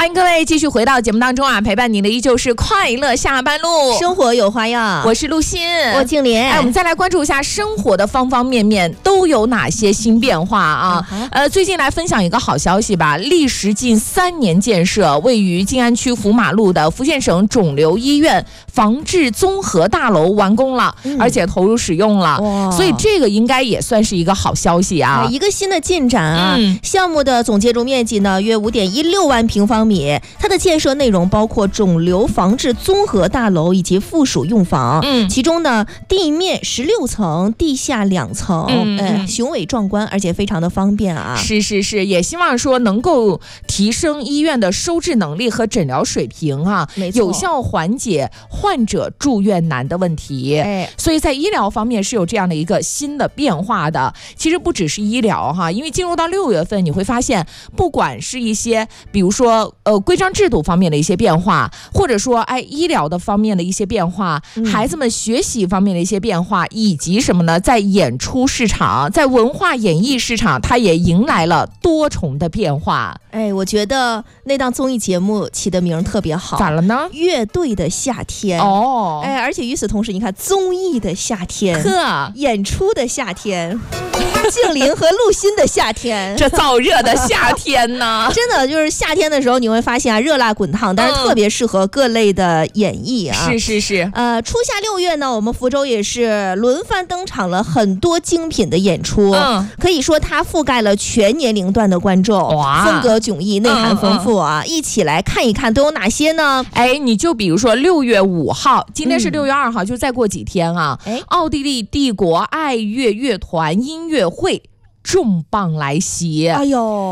欢迎各位继续回到节目当中啊，陪伴您的依旧是快乐下班路， 生活有花样。 我是陆欣， 我静莲。 我们再来关注一下生活的方方面面都有哪些新变化啊？最近来分享一个好消息吧，历时近3年建设，位于静安区福马路的福建省肿瘤医院防治综合大楼完工了，而且投入使用了，所以这个应该也算是一个好消息啊， 一个新的进展啊。项目的总建筑面积呢约5.16万平方米，它的建设内容包括肿瘤防治综合大楼以及附属用房，其中呢地面16层，地下2层，雄伟壮观，而且非常的方便啊。 是，也希望说能够提升医院的收治能力和诊疗水平啊，有效缓解患者住院难的问题。所以在医疗方面是有这样的一个新的变化的。其实不只是医疗哈，因为进入到6月份，你会发现，不管是一些比如说规章制度方面的一些变化，或者说医疗的方面的一些变化，孩子们学习方面的一些变化，以及什么呢？在演出市场，在文化演艺市场，它也迎来了多重的变化。 我觉得那档综艺节目起的名特别好， 咋了呢？ 乐队的夏天而且与此同时，你看综艺的夏天，演出的夏天，静玲和陆欣的夏天， 这燥热的夏天呢， 真的就是夏天的时候，你会发现啊，热辣滚烫，但是特别适合各类的演绎啊。 是。 初夏6月呢，我们福州也是轮番登场了很多精品的演出，可以说它覆盖了全年龄段的观众，风格迥异，内涵丰富啊。一起来看一看都有哪些呢？ 你就比如说6月5号，今天是6月2号，就再过几天啊，奥地利帝国爱乐乐团音乐会重磅来袭。